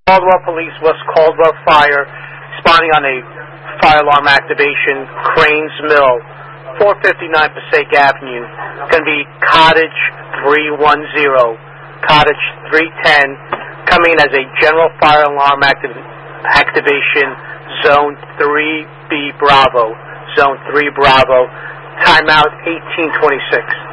Caldwell Police, West Caldwell Fire, responding on a fire alarm activation, Cranes Mill, 459 Passaic Avenue. Going to be Cottage 310, Cottage 310, coming as a general fire alarm activation, Zone 3B Bravo, Zone 3 Bravo, timeout 1826.